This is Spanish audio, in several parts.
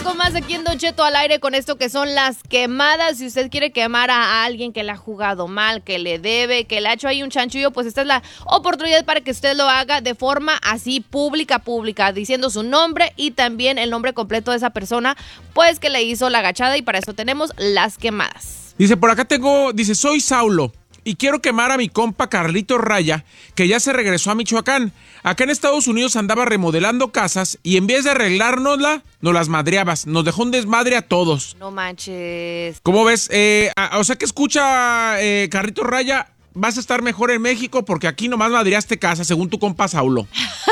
Con más aquí en Don Cheto al aire con esto que son las quemadas. Si usted quiere quemar a alguien que le ha jugado mal, que le debe, que le ha hecho ahí un chanchullo, pues esta es la oportunidad para que usted lo haga de forma así pública, diciendo su nombre y también el nombre completo de esa persona, pues que le hizo la agachada, y para eso tenemos las quemadas. Dice, por acá dice, soy Saulo y quiero quemar a mi compa Carlito Raya, que ya se regresó a Michoacán. Acá en Estados Unidos andaba remodelando casas y en vez de arreglárnosla, nos las madreabas. Nos dejó un desmadre a todos. No manches. ¿Cómo ves? O sea que escucha, Carlito Raya, vas a estar mejor en México porque aquí nomás madreaste casa, según tu compa Saulo.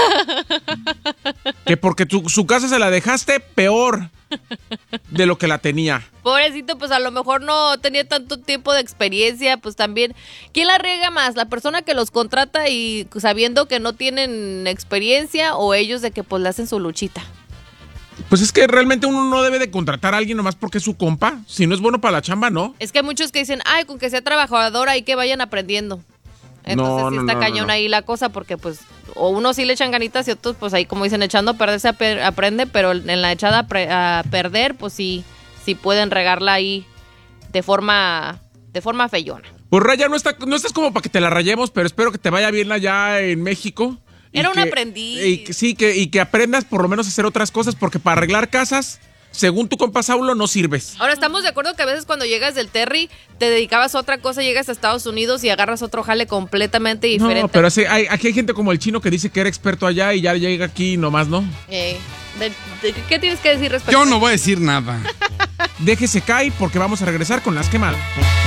Que porque su casa se la dejaste peor de lo que la tenía. Pobrecito, pues a lo mejor no tenía tanto tiempo de experiencia, pues también. ¿Quién la riega más? ¿La persona que los contrata y sabiendo que no tienen experiencia, o ellos de que pues le hacen su luchita? Pues es que realmente uno no debe de contratar a alguien nomás porque es su compa. Si no es bueno para la chamba, ¿no? Es que hay muchos que dicen, ay, con que sea trabajadora y que vayan aprendiendo. Entonces sí está cañón ahí la cosa, porque pues o unos sí le echan ganitas y otros pues ahí, como dicen, echando a perder se aprende, pero en la echada a perder pues sí pueden regarla ahí de forma feyona. Pues Raya, no estás como para que te la rayemos, pero espero que te vaya bien allá en México. Era un aprendiz. Y que aprendas por lo menos a hacer otras cosas, porque para arreglar casas, según tu compa Saulo, no sirves. Ahora, estamos de acuerdo que a veces cuando llegas del Terry, te dedicabas a otra cosa, llegas a Estados Unidos y agarras otro jale completamente diferente. No, pero aquí hay gente como el chino que dice que era experto allá y ya llega aquí nomás, ¿no? ¿Qué tienes que decir respecto? Yo no voy a decir nada. Déjese caer porque vamos a regresar con las quemadas.